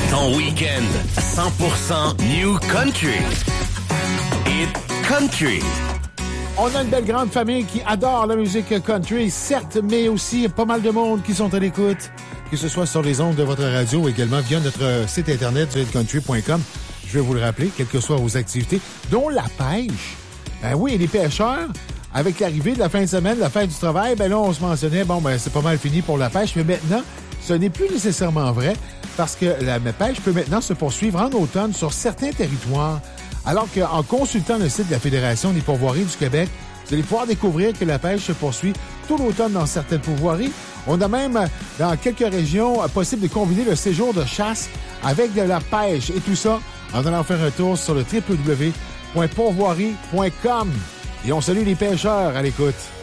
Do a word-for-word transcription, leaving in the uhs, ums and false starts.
Ton week-end cent pour cent New Country. Hit Country. On a une belle grande famille qui adore la musique country, certes, mais aussi pas mal de monde qui sont à l'écoute, que ce soit sur les ondes de votre radio ou également via notre site internet du hit country point com. Je vais vous le rappeler, quelles que soient vos activités, dont la pêche. Ben oui, et les pêcheurs, avec l'arrivée de la fin de semaine, la fête du travail, ben là, on se mentionnait, bon, ben c'est pas mal fini pour la pêche, mais maintenant, ce n'est plus nécessairement vrai parce que la pêche peut maintenant se poursuivre en automne sur certains territoires. Alors qu'en consultant le site de la Fédération des pourvoiries du Québec, vous allez pouvoir découvrir que la pêche se poursuit tout l'automne dans certaines pourvoiries. On a même, dans quelques régions, possible de combiner le séjour de chasse avec de la pêche. Et tout ça en allant faire un tour sur le w w w point pourvoirie point com. Et on salue les pêcheurs à l'écoute.